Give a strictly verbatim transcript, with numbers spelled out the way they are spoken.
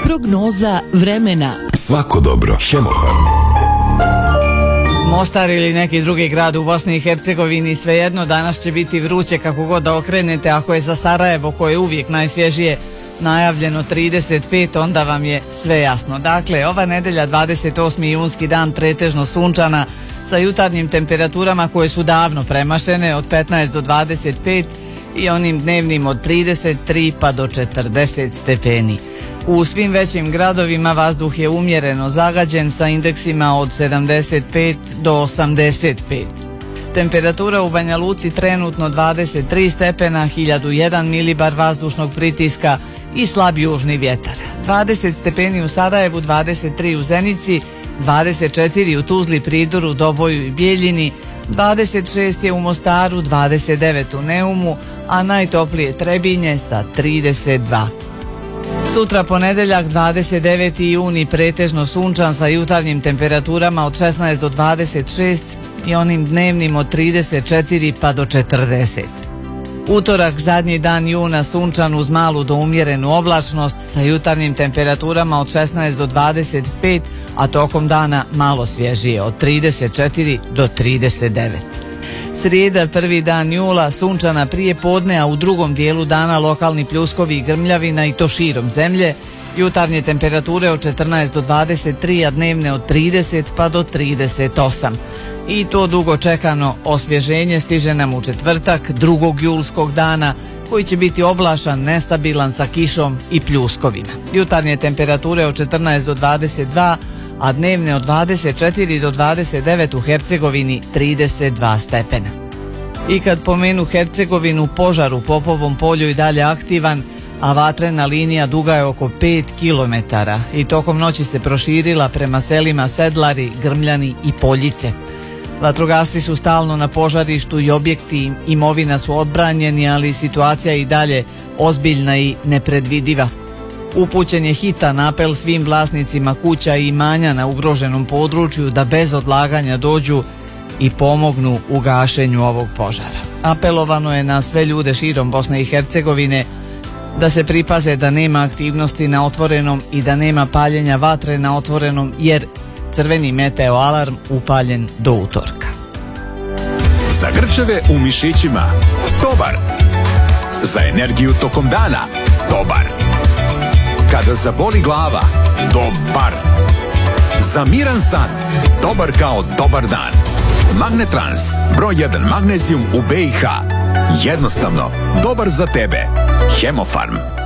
Prognoza vremena. Svako dobro. Hemofarm. Mostar ili neki drugi grad u Bosni i Hercegovini, svejedno danas će biti vruće kako god da okrenete. Ako je za Sarajevo, koje je uvijek najsvježije, najavljeno trideset pet, onda vam je sve jasno. Dakle, ova nedelja dvadeset osmi junski dan pretežno sunčana sa jutarnjim temperaturama koje su davno premašene od petnaest do dvadeset pet i onim dnevnim od trideset tri pa do četrdeset stepeni. U svim većim gradovima vazduh je umjereno zagađen sa indeksima od sedamdeset pet do osamdeset pet. Temperatura u Banja Luci trenutno dvadeset tri stepena, hiljadu jedan milibar vazdušnog pritiska i slab južni vjetar. dvadeset stepeni u Sarajevu, dvadeset tri u Zenici, dvadeset četiri u Tuzli, Pridoru, Doboju i Bijeljini, dvadeset šest je u Mostaru, dvadeset devet u Neumu, a najtoplije Trebinje sa trideset dva. Sutra ponedeljak dvadeset deveti juni pretežno sunčan sa jutarnjim temperaturama od šesnaest do dvadeset šest i onim dnevnim od trideset četiri pa do četrdeset. Utorak zadnji dan juna sunčan uz malu do umjerenu oblačnost sa jutarnjim temperaturama od šesnaest do dvadeset pet, a tokom dana malo svježije od trideset četiri do trideset devet. Srijeda prvi dan jula sunčana prije podne, a u drugom dijelu dana lokalni pljuskovi i grmljavina i to širom zemlje. Jutarnje temperature od četrnaest do dvadeset tri, a dnevne od trideset pa do trideset osam. I to dugo čekano osvježenje stiže nam u četvrtak, drugog julskog dana, koji će biti oblačan, nestabilan sa kišom i pljuskovima. Jutarnje temperature od četrnaest do dvadeset dva, a dnevne od dvadeset četiri do dvadeset devet, u Hercegovini trideset dva stepena. I kad pomenu Hercegovinu, požar u Popovom polju i dalje aktivan, a vatrena linija duga je oko pet kilometara i tokom noći se proširila prema selima Sedlari, Grmljani i Poljice. Vatrogasci su stalno na požarištu i objekti i imovina su odbranjeni, ali situacija je i dalje ozbiljna i nepredvidiva. Upućen je hitan apel svim vlasnicima kuća i imanja na ugroženom području da bez odlaganja dođu i pomognu u gašenju ovog požara. Apelovano je na sve ljude širom Bosne i Hercegovine da se pripaze da nema aktivnosti na otvorenom i da nema paljenja vatre na otvorenom, jer crveni meteo alarm upaljen do utorka. Za grčeve u mišićima, dobar. Za energiju tokom dana, dobar. Kada zaboli glava, dobar. Za miran san, dobar kao dobar dan. Magnetrans, broj jedan magnezijum u B i H. Jednostavno, dobar za tebe. Hemofarm.